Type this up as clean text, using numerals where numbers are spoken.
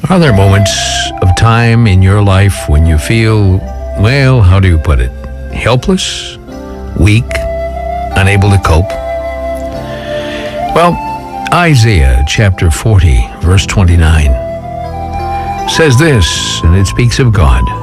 Are there moments of time in your life when you feel, well, how do you put it? Helpless, weak, unable to cope? Well, Isaiah chapter 40, verse 29 says this, and it speaks of God.